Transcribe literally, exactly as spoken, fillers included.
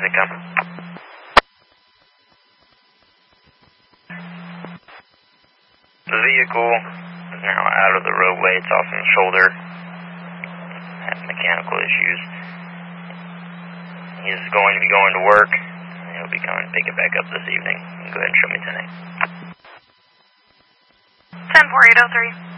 Victim. The vehicle is now out of the roadway. It's off on the shoulder. Has mechanical issues. He is going to be going to work. And he'll be coming to pick it back up this evening. Go ahead and show me tonight. ten four eight oh three.